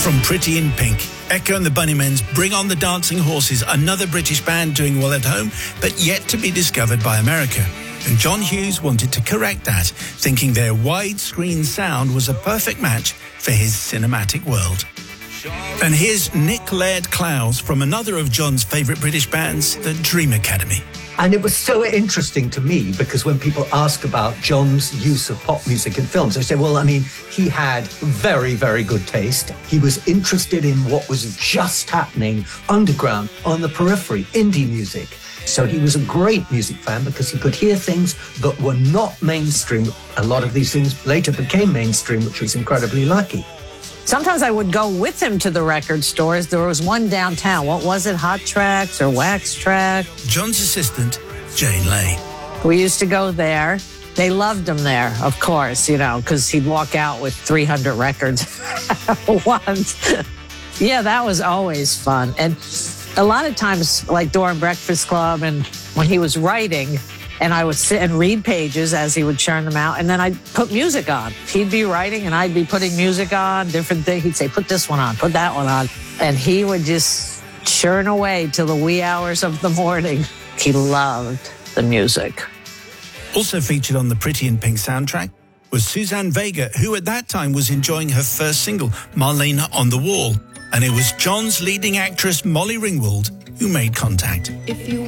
From Pretty in Pink, Echo and the Bunnymen, Bring on the Dancing Horses, another British band doing well at home, but yet to be discovered by America. And John Hughes wanted to correct that, thinking their widescreen sound was a perfect match for his cinematic world. And here's Nick Laird-Clowes from another of John's favourite British bands, the Dream Academy. And it was so interesting to me because when people ask about John's use of pop music in films, they say, well, I mean, he had very, very good taste. He was interested in what was just happening underground, on the periphery, indie music. So he was a great music fan because he could hear things that were not mainstream. A lot of these things later became mainstream, which was incredibly lucky. Sometimes I would go with him to the record stores. There was one downtown. What was it? Hot Tracks or Wax Track? John's assistant, Jane Lay. We used to go there. They loved him there, of course, you know, because he'd walk out with 300 records once. Yeah, that was always fun. And a lot of times, like during Breakfast Club and when he was writing, and I would sit and read pages as he would churn them out, and then I'd put music on. He'd be writing, and I'd be putting music on, different things. He'd say, put this one on, put that one on. And he would just churn away till the wee hours of the morning. He loved the music. Also featured on the Pretty in Pink soundtrack was Suzanne Vega, who at that time was enjoying her first single, Marlena on the Wall. And it was John's leading actress, Molly Ringwald, who made contact. If you